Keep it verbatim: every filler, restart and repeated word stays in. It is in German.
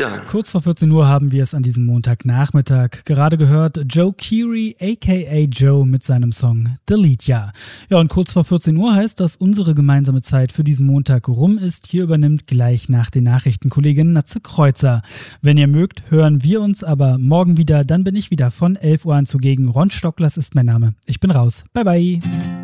done. Kurz vor vierzehn Uhr haben wir es an diesem Montagnachmittag. Gerade gehört Joe Keery, aka Joe, mit seinem Song Delete Ya. Ja, und kurz vor vierzehn Uhr heißt, dass unsere gemeinsame Zeit für diesen Montag rum ist. Hier übernimmt gleich nach den Nachrichten Kollegin Natze Kreuzer. Wenn ihr mögt, hören wir uns aber morgen wieder. Dann bin ich wieder von elf Uhr an zugegen. Ron Stocklers ist mein Name. Ich bin raus. Bye, bye.